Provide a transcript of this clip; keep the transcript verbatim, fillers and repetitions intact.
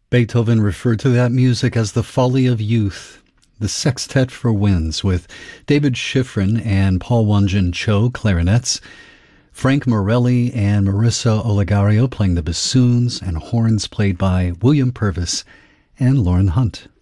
Beethoven referred to that music as the folly of youth. The Sextet for Winds, with David Schifrin and Paul Wanjin Cho clarinets, Frank Morelli and Marissa Olegario playing the bassoons, and horns played by William Purvis and Lauren Hunt.